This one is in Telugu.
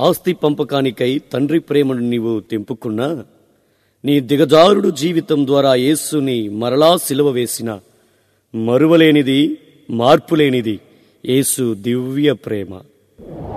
ఆస్తి పంపకానికై తండ్రి ప్రేమను నీవు తెంపుకున్నా, నీ దిగజారుడు జీవితం ద్వారా యేసుని మరలా సిలువ వేసిన మరువలేనిది, మార్పులేనిది యేసు దివ్య ప్రేమ.